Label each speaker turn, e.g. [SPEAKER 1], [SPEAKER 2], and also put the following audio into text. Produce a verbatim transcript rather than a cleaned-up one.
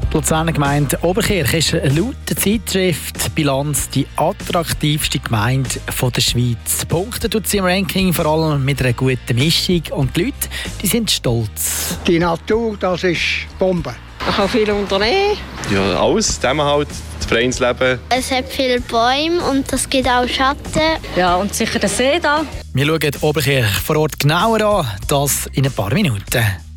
[SPEAKER 1] Die Luzerner Gemeinde Oberkirch ist laut der Zeitschrift Bilanz die attraktivste Gemeinde der Schweiz. Punkte tut sie im Ranking vor allem mit einer guten Mischung und die Leute die sind stolz.
[SPEAKER 2] Die Natur, das ist Bombe.
[SPEAKER 3] Man kann viel unternehmen.
[SPEAKER 4] Ja, alles. Zusammenhalt, das Vereinsleben.
[SPEAKER 5] Es hat viele Bäume und es gibt auch Schatten.
[SPEAKER 3] Ja, und sicher der See da.
[SPEAKER 1] Wir schauen Oberkirch vor Ort genauer an, das in ein paar Minuten.